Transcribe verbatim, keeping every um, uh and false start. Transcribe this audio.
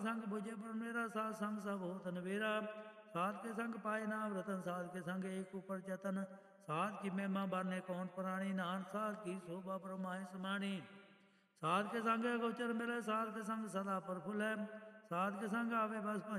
संग बुझे पर मेरा, साध संग सब होत नवेरा। साध के संग पाए नाम रतन, साध के संग एक ऊपर जतन। साध की महिमा बाने कौन प्राणी, नान साध की शोभा ब्रह्माए समानी। साध के संग गोचर मिले, साध के संग सदा प्रफुल्ल है। साध के संग आवे बस